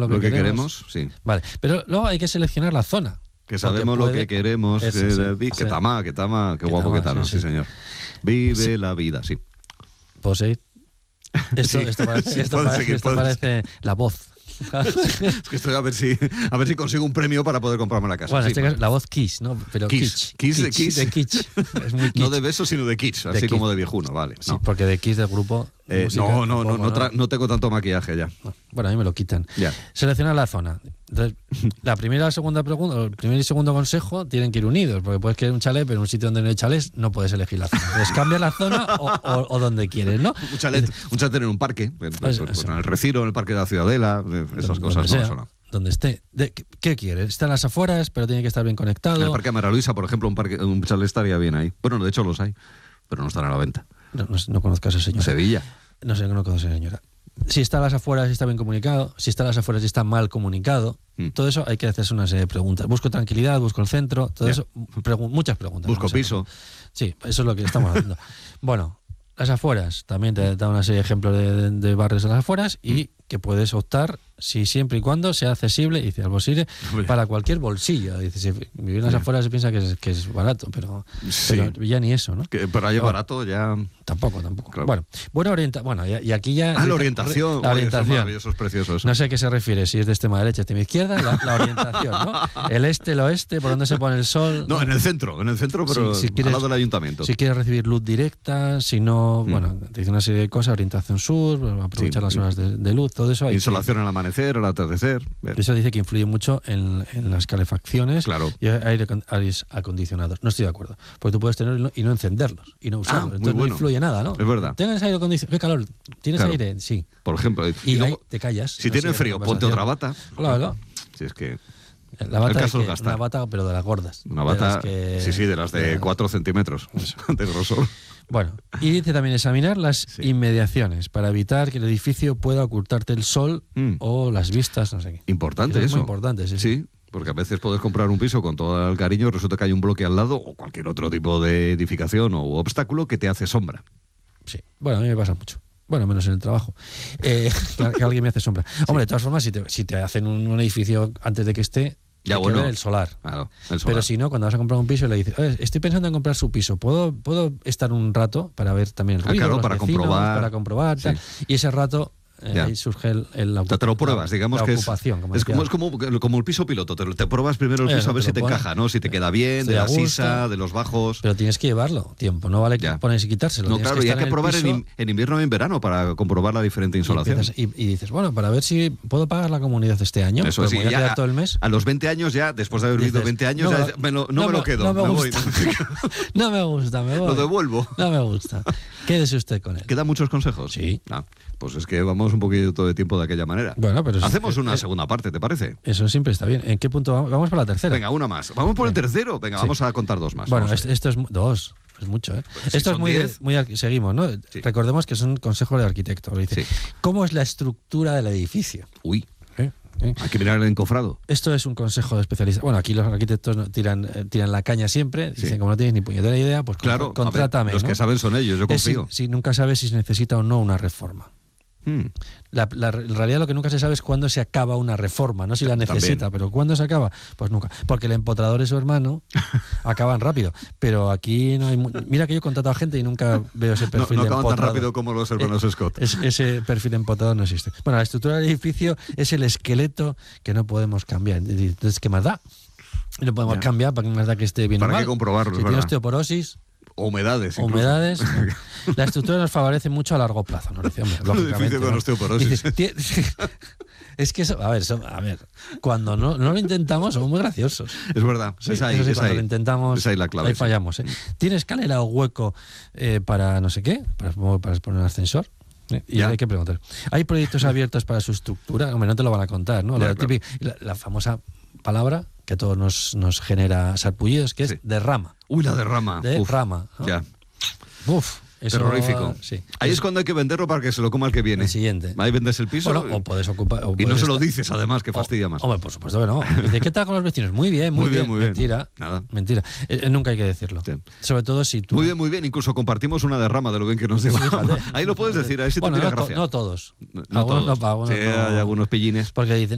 lo que queremos, sí. Vale, pero luego hay que seleccionar la zona. Que sabemos lo que queremos, eso, que tama, qué guapo que tal, sí, señor. Vive la vida, sí. ¿Puedo seguir? Esto parece La Voz. Es que estoy a ver si consigo un premio para poder comprarme la casa. Bueno, sí, en este caso, La Voz Kiss, ¿no? Pero Kiss de Kiss. De Kitsch. Es muy kitsch. No de besos, sino de Kiss, así como de viejuno, vale. Sí, no. porque de Kiss del grupo... No tengo tanto maquillaje ya. Bueno, a mí me lo quitan. Ya. Seleccionar la zona. Entonces, la primera y la segunda pregunta, el primer y segundo consejo tienen que ir unidos, porque puedes querer un chalet, pero en un sitio donde no hay chalés no puedes elegir la zona. Entonces cambia la zona o donde quieres, ¿no? Un chalet en un parque, pues en el Retiro, en el Parque de la Ciudadela, esas cosas no. Donde esté. ¿Qué quieres? Está en las afueras, pero tiene que estar bien conectado. En el Parque María Luisa, por ejemplo, un chalet estaría bien ahí. Bueno, de hecho los hay, pero no están a la venta. No conozco a esa señora. Sevilla. No sé, no conozco a esa señora. Si está a las afueras y está bien comunicado, si está a las afueras y está mal comunicado, todo eso hay que hacerse una serie de preguntas. Busco tranquilidad, busco el centro, todo eso, muchas preguntas. Busco piso. Sí, eso es lo que estamos haciendo. Bueno, las afueras, también te da una serie de ejemplos de barrios de las afueras y que puedes optar si siempre y cuando sea accesible, y al posible, para cualquier bolsillo. Dice, si vivir en las afueras se piensa que es barato, pero ya ni eso, ¿no? Pero ahí barato ya... Tampoco. Claro. Bueno, y aquí ya... la orientación. La orientación. Eso es precioso. Eso. No sé a qué se refiere, si es de extrema derecha, extrema izquierda, la orientación, ¿no? El este, el oeste, por dónde se pone el sol. No, en el centro, pero si quieres, al lado del ayuntamiento. Si quieres recibir luz directa, si no, te dice una serie de cosas, orientación sur, aprovechar las horas de luz, todo eso. Insolación al amanecer, al atardecer. Eso dice que influye mucho en las calefacciones y aires acondicionados. No estoy de acuerdo, porque tú puedes tenerlo y no encenderlos y no usarlos. Entonces no influye nada, ¿no? Es verdad. ¿Tienes aire acondicionado? ¿Qué calor? ¿Tienes aire? Sí. Por ejemplo. Y luego, te callas. Si tienes frío, ponte otra bata. Claro. Si es que... La bata es una bata, pero de las gordas. Una bata, de las de 4 centímetros de grosor. Bueno, y dice también examinar las inmediaciones para evitar que el edificio pueda ocultarte el sol o las vistas, no sé qué. Importante eso. Es muy importante, sí. Porque a veces puedes comprar un piso con todo el cariño, resulta que hay un bloque al lado o cualquier otro tipo de edificación o obstáculo que te hace sombra. Sí, bueno, a mí me pasa mucho. Bueno, menos en el trabajo. Que alguien me hace sombra. Hombre, de todas formas, si te hacen un edificio antes de que esté, hay que ver el solar. Claro, el solar. Pero si no, cuando vas a comprar un piso le dices, estoy pensando en comprar su piso, ¿puedo estar un rato para ver también el ruido, claro, para comprobar. Tal? Y ese rato... ahí surge te lo pruebas, digamos que ocupación, es como el piso piloto, te pruebas primero el piso a ver si te encaja, ¿no? Si te queda bien, de la sisa, de los bajos. Pero tienes que llevarlo tiempo, no vale ponerse y quitárselo. No, claro, y hay que probar en invierno y en verano para comprobar la diferente insolación. Y dices, bueno, para ver si puedo pagar la comunidad este año. Eso sí, ya todo el mes. A los 20 años ya, después de haber vivido 20 años, no me lo quedo, me voy. No me gusta, me voy. Lo devuelvo. No me gusta. Quédese usted con él. ¿Quedan muchos consejos? Sí. Pues es que vamos un poquito de tiempo de aquella manera. Bueno, pero hacemos una segunda parte, ¿te parece? Eso siempre está bien. ¿En qué punto vamos? Vamos por la tercera. Venga, una más. Vamos por el tercero. Venga, vamos a contar dos más. Bueno, esto es dos. Es mucho, ¿eh? Pues esto es muy seguimos, ¿no? Sí. Recordemos que es un consejo de arquitecto. Dice, ¿cómo es la estructura del edificio? Uy. Hay que mirar el encofrado. Esto es un consejo de especialista. Bueno, aquí los arquitectos tiran la caña siempre. Dicen, como no tienes ni puñetera idea, pues claro, contrátame. Los que saben son ellos, yo confío. Si nunca sabes si se necesita o no una reforma. En realidad lo que nunca se sabe es cuándo se acaba una reforma, no si la necesita, también. Pero ¿cuándo se acaba? Pues nunca, porque el empotrador y su hermano acaban rápido, pero aquí no hay mira que yo he contratado a gente y nunca veo ese perfil no de acaban empotrador. tan rápido como los hermanos Scott. Ese perfil de empotrador no existe. Bueno, la estructura del edificio es el esqueleto que no podemos cambiar. Entonces, ¿qué más da? Lo podemos cambiar para que más da que esté bien. Para mal. que comprobarlo, si tiene osteoporosis, humedades. La estructura nos favorece mucho a largo plazo, ¿no? Dice, hombre, lógicamente, con osteoporosis. Es que eso, a ver, cuando no lo intentamos somos muy graciosos. Es verdad, es ahí, cuando lo intentamos, es ahí la clave. Ahí fallamos, ¿eh? ¿Tiene escalera o hueco para no sé qué? Para poner un ascensor. Y hay que preguntar. ¿Hay proyectos abiertos para su estructura? Hombre, no te lo van a contar, ¿no? La famosa palabra que a todos nos genera sarpullidos, que es derrama. Uy, la derrama. Derrama, ¿no? Ya. Eso, terrorífico. Sí. Ahí es cuando hay que venderlo para que se lo coma el que viene. El siguiente. Ahí vendes el piso. Bueno, o puedes ocupar. Y no se lo dices, además, que fastidia más. Hombre, por supuesto que no. Dice, ¿qué tal con los vecinos? Muy bien. Mentira. Nada. Mentira. Nunca hay que decirlo. Sí. Sobre todo si tú. Muy bien. Incluso compartimos una derrama de lo bien que nos lleva. Ahí lo puedes decir, ahí sí te tira gracia. No todos. No todos. Algunos sí, hay algunos pillines. Porque dicen,